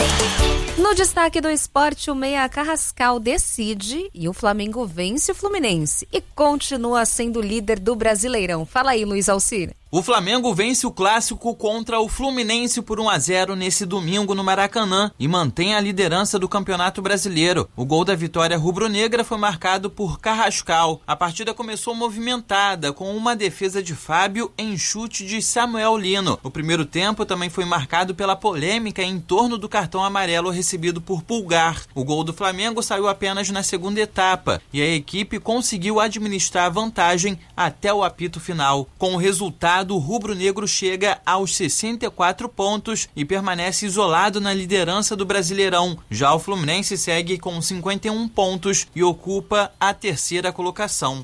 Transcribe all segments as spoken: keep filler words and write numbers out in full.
No destaque do esporte, o meia Carrascal decide e o Flamengo vence o Fluminense e continua sendo líder do Brasileirão. Fala aí, Luiz Alcir. O Flamengo vence o clássico contra o Fluminense por um a zero nesse domingo no Maracanã e mantém a liderança do Campeonato Brasileiro. O gol da vitória rubro-negra foi marcado por Carrascal. A partida começou movimentada, com uma defesa de Fábio em chute de Samuel Lino. O primeiro tempo também foi marcado pela polêmica em torno do cartão amarelo recebido por Pulgar. O gol do Flamengo saiu apenas na segunda etapa e a equipe conseguiu administrar a vantagem até o apito final. Com o resultado, o rubro-negro chega aos sessenta e quatro pontos e permanece isolado na liderança do Brasileirão. Já o Fluminense segue com cinquenta e um pontos e ocupa a terceira colocação.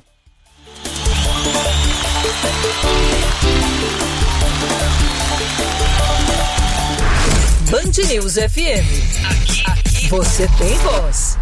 Band News F M. Aqui, aqui você tem voz.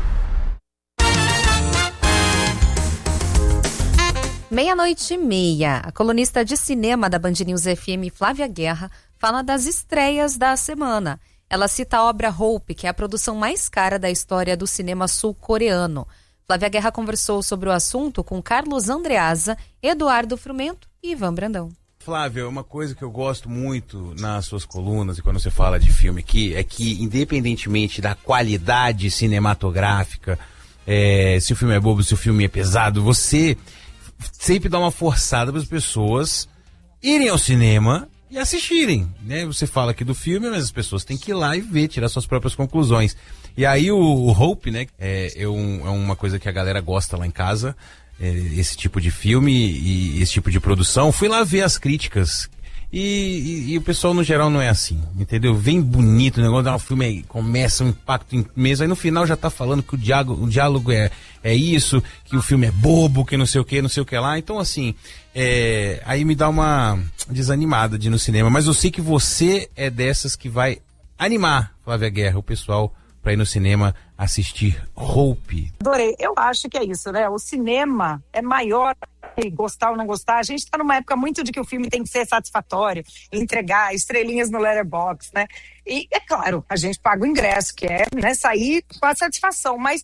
Meia-noite e meia, a colunista de cinema da Band News F M, Flávia Guerra, fala das estreias da semana. Ela cita a obra Hope, que é a produção mais cara da história do cinema sul-coreano. Flávia Guerra conversou sobre o assunto com Carlos Andreasa, Eduardo Frumento e Ivan Brandão. Flávia, uma coisa que eu gosto muito nas suas colunas e quando você fala de filme aqui, é que independentemente da qualidade cinematográfica, é, se o filme é bobo, se o filme é pesado, você sempre dá uma forçada para as pessoas irem ao cinema e assistirem, né? Você fala aqui do filme, mas as pessoas têm que ir lá e ver, tirar suas próprias conclusões. E aí o, o Hope, né, é, é, um, é uma coisa que a galera gosta lá em casa, é, esse tipo de filme e esse tipo de produção. Fui lá ver as críticas e, e, e o pessoal no geral não é assim, entendeu? Vem bonito o negócio, dá um filme, aí, começa um impacto imenso, aí no final já tá falando que o diálogo, o diálogo é, é isso, que o filme é bobo, que não sei o que, não sei o que lá. Então assim, é, aí me dá uma desanimada de ir no cinema, mas eu sei que você é dessas que vai animar, Flávia Guerra, o pessoal para ir no cinema assistir Hope. Adorei. Eu acho que é isso, né? O cinema é maior que gostar ou não gostar. A gente tá numa época muito de que o filme tem que ser satisfatório, entregar estrelinhas no Letterboxd, né? E, é claro, a gente paga o ingresso, que é, né, sair com a satisfação, mas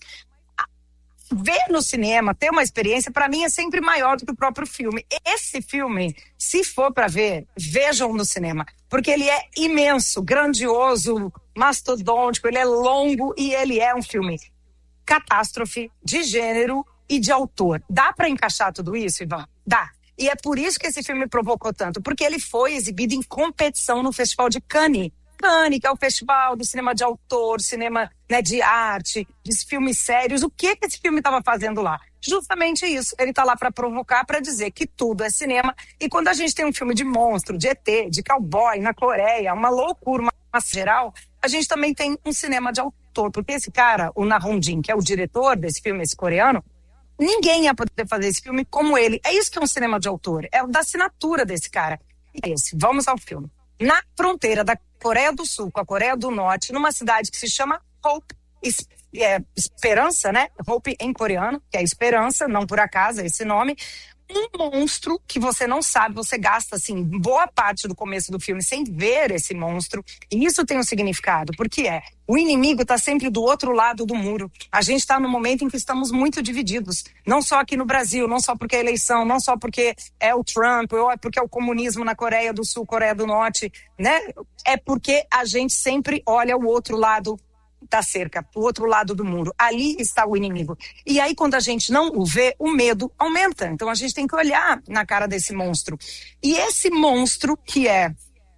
ver no cinema, ter uma experiência, para mim é sempre maior do que o próprio filme. Esse filme, se for para ver, vejam no cinema, porque ele é imenso, grandioso, mastodôntico, ele é longo e ele é um filme catástrofe, de gênero e de autor. Dá para encaixar tudo isso, Ivan? Dá. E é por isso que esse filme provocou tanto, porque ele foi exibido em competição no Festival de Cannes. Cannes, que é o festival do cinema de autor, cinema, né, de arte, de filmes sérios. O que que esse filme estava fazendo lá? Justamente isso. Ele está lá para provocar, para dizer que tudo é cinema. E quando a gente tem um filme de monstro, de E T, de cowboy na Coreia, uma loucura, uma massa geral, a gente também tem um cinema de autor. Porque esse cara, o Na Hong-jin, que é o diretor desse filme, esse coreano, ninguém ia poder fazer esse filme como ele. É isso que é um cinema de autor. É da assinatura desse cara. E esse, vamos ao filme. Na fronteira da Coreia do Sul com a Coreia do Norte, numa cidade que se chama Hope, es, é, Esperança, né? Hope em coreano, que é Esperança, não por acaso é esse nome. Um monstro que você não sabe, você gasta, assim, boa parte do começo do filme sem ver esse monstro. E isso tem um significado, porque é, o inimigo está sempre do outro lado do muro. A gente está num momento em que estamos muito divididos. Não só aqui no Brasil, não só porque é eleição, não só porque é o Trump, ou é porque é o comunismo na Coreia do Sul, Coreia do Norte, né? É porque a gente sempre olha o outro lado da cerca, o outro lado do muro. Ali está o inimigo. E aí, quando a gente não o vê, o medo aumenta. Então, a gente tem que olhar na cara desse monstro. E esse monstro, que é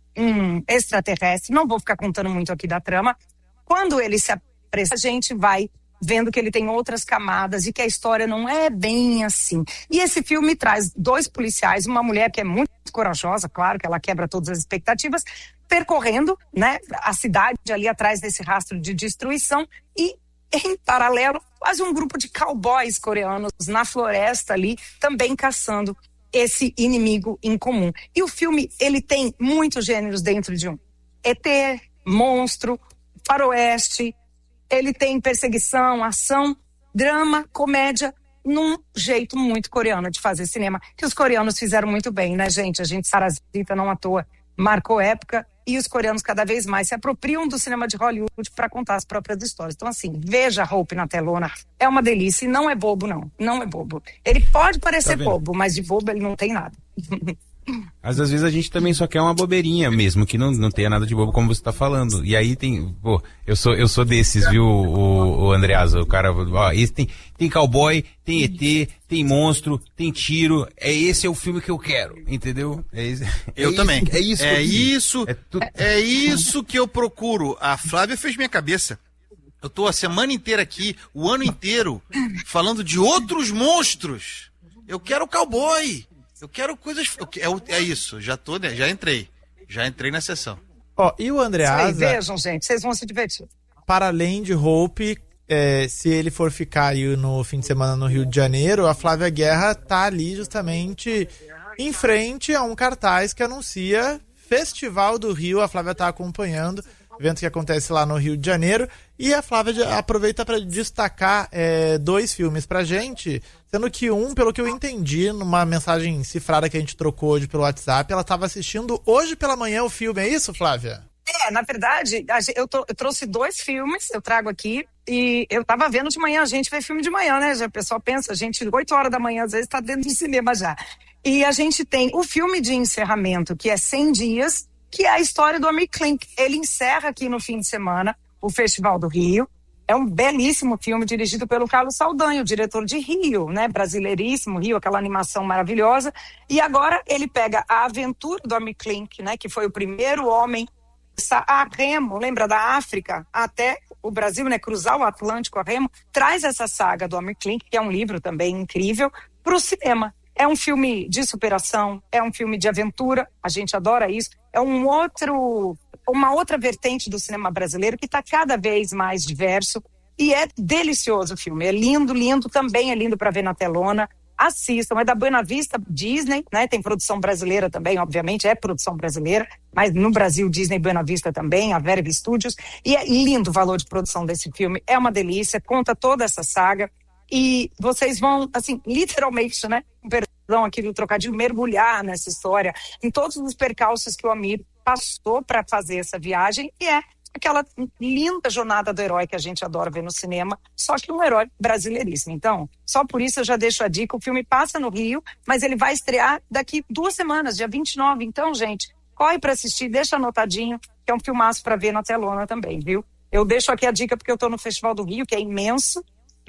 um extraterrestre, não vou ficar contando muito aqui da trama, quando ele se apresenta, a gente vai vendo que ele tem outras camadas e que a história não é bem assim. E esse filme traz dois policiais, uma mulher que é muito corajosa, claro que ela quebra todas as expectativas, percorrendo, né, a cidade ali atrás desse rastro de destruição e, em paralelo, quase um grupo de cowboys coreanos na floresta ali, também caçando esse inimigo em comum. E o filme, ele tem muitos gêneros dentro de um. E T, monstro, faroeste, ele tem perseguição, ação, drama, comédia, num jeito muito coreano de fazer cinema, que os coreanos fizeram muito bem, né, gente? A gente, Parasita, não à toa, marcou época e os coreanos cada vez mais se apropriam do cinema de Hollywood para contar as próprias histórias. Então, assim, veja Hope na telona, é uma delícia e não é bobo, não. Não é bobo. Ele pode parecer Tá bobo, mas de bobo ele não tem nada. Às, às vezes a gente também só quer uma bobeirinha mesmo, que não, não tenha nada de bobo, como você tá falando. E aí tem, pô, eu sou, eu sou desses, viu, o, o Andreasa, o cara, ó, esse tem, tem cowboy, tem E T, tem monstro, tem tiro, é esse é o filme que eu quero, entendeu? É esse, eu é também. Isso, é isso. É que eu isso, é, tu... é isso que eu procuro. A Flávia fez minha cabeça. Eu tô a semana inteira aqui, o ano inteiro, falando de outros monstros. Eu quero cowboy. Eu quero coisas... Eu, é, é isso, já tô, né? Já entrei. Já entrei na sessão. Ó, e o Andreasa... Aí, vejam, gente, vocês vão se divertir. Para além de Hope, é, se ele for ficar aí no fim de semana no Rio de Janeiro, a Flávia Guerra tá ali justamente em frente a um cartaz que anuncia Festival do Rio. A Flávia tá acompanhando, evento que acontece lá no Rio de Janeiro. E a Flávia aproveita para destacar é, dois filmes pra gente, sendo que um, pelo que eu entendi, numa mensagem cifrada que a gente trocou hoje pelo WhatsApp, ela estava assistindo hoje pela manhã o filme, é isso, Flávia? É, na verdade, eu, tô, eu trouxe dois filmes, eu trago aqui, e eu tava vendo de manhã, a gente vê filme de manhã, né? Já, o pessoal pensa, a gente, oito horas da manhã, às vezes tá dentro do cinema já. E a gente tem o filme de encerramento, que é cem dias, que é a história do Amir Klink. Ele encerra aqui no fim de semana o Festival do Rio. É um belíssimo filme dirigido pelo Carlos Saldanha, o diretor de Rio, né? Brasileiríssimo, Rio, aquela animação maravilhosa. E agora ele pega a aventura do Amir Klink, né? Que foi o primeiro homem a remo, lembra, da África até o Brasil, né? Cruzar o Atlântico a remo. Traz essa saga do Amir Klink, que é um livro também incrível, para o cinema. É um filme de superação, é um filme de aventura, a gente adora isso. É um outro... uma outra vertente do cinema brasileiro que está cada vez mais diverso e é delicioso o filme, é lindo, lindo, também é lindo para ver na telona, assistam, é da Buena Vista Disney, né? Tem produção brasileira também, obviamente, é produção brasileira, mas no Brasil Disney Buena Vista também, a Verve Studios, e é lindo o valor de produção desse filme, é uma delícia, conta toda essa saga e vocês vão, assim, literalmente, né, perdão aqui do trocadilho, mergulhar nessa história, em todos os percalços que o Amir passou para fazer essa viagem e é aquela linda jornada do herói que a gente adora ver no cinema, só que um herói brasileiríssimo. Então, só por isso eu já deixo a dica, o filme passa no Rio, mas ele vai estrear daqui duas semanas, dia vinte e nove. Então, gente, corre para assistir, deixa anotadinho, que é um filmaço para ver na telona também, viu? Eu deixo aqui a dica porque eu estou no Festival do Rio, que é imenso,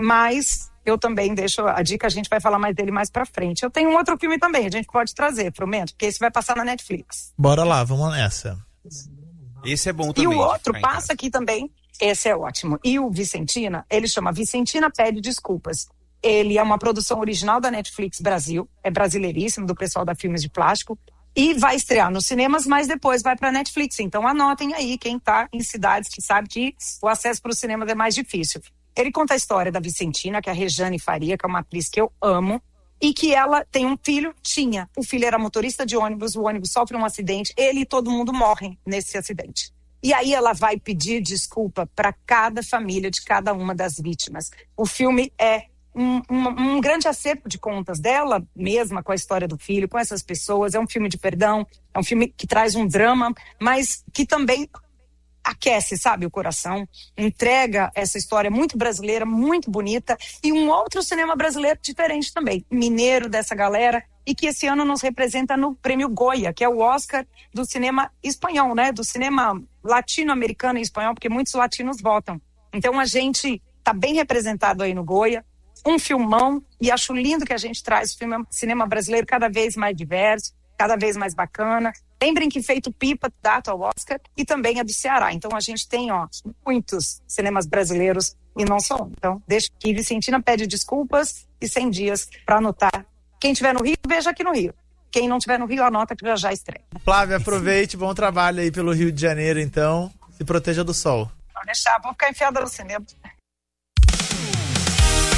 mas eu também deixo a dica, a gente vai falar mais dele mais pra frente. Eu tenho um outro filme também, a gente pode trazer, prometo, porque esse vai passar na Netflix. Bora lá, vamos nessa. Esse é bom também. E o outro passa aqui também, esse é ótimo. E o Vicentina, ele chama Vicentina Pede Desculpas. Ele é uma produção original da Netflix Brasil, é brasileiríssimo, do pessoal da Filmes de Plástico, e vai estrear nos cinemas, mas depois vai pra Netflix. Então anotem aí, quem tá em cidades que sabe que o acesso para os cinemas é mais difícil. Ele conta a história da Vicentina, que é a Rejane Faria, que é uma atriz que eu amo, e que ela tem um filho, tinha. O filho era motorista de ônibus, o ônibus sofre um acidente, ele e todo mundo morrem nesse acidente. E aí ela vai pedir desculpa para cada família de cada uma das vítimas. O filme é um, um, um grande acerto de contas dela mesma, com a história do filho, com essas pessoas. É um filme de perdão, é um filme que traz um drama, mas que também aquece, sabe, o coração, entrega essa história muito brasileira, muito bonita, e um outro cinema brasileiro diferente também, mineiro dessa galera, e que esse ano nos representa no Prêmio Goya, que é o Oscar do cinema espanhol, né, do cinema latino-americano e espanhol, porque muitos latinos votam. Então a gente tá bem representado aí no Goya, um filmão, e acho lindo que a gente traz o filme, cinema brasileiro cada vez mais diverso, cada vez mais bacana. Lembrem que Feito Pipa data ao Oscar e também é do Ceará. Então a gente tem, ó, muitos cinemas brasileiros e não só um. Então deixa que Vicentina Pede Desculpas e cem dias para anotar. Quem estiver no Rio, veja aqui no Rio. Quem não estiver no Rio, anota que já já estreia. Flávia, aproveite, bom trabalho aí pelo Rio de Janeiro, então. Se proteja do sol. Pode deixar, vou ficar enfiada no cinema.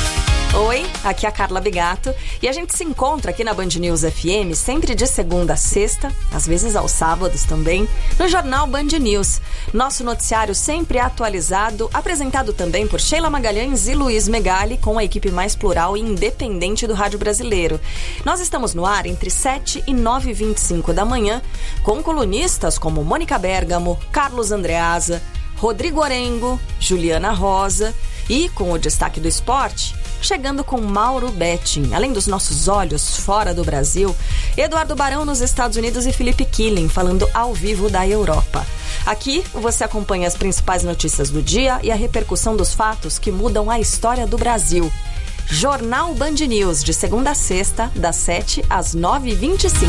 Oi, aqui é a Carla Bigato e a gente se encontra aqui na Band News F M sempre de segunda a sexta, às vezes aos sábados também, no Jornal Band News. Nosso noticiário sempre atualizado, apresentado também por Sheila Magalhães e Luiz Megali, com a equipe mais plural e independente do rádio brasileiro. Nós estamos no ar entre sete e nove e vinte e cinco da manhã, com colunistas como Mônica Bergamo, Carlos Andreasa, Rodrigo Orengo, Juliana Rosa e, com o destaque do esporte, chegando com Mauro Betting. Além dos nossos olhos fora do Brasil, Eduardo Barão nos Estados Unidos e Felipe Killing falando ao vivo da Europa. Aqui você acompanha as principais notícias do dia e a repercussão dos fatos que mudam a história do Brasil. Jornal Band News, de segunda a sexta, das sete às nove e vinte e cinco.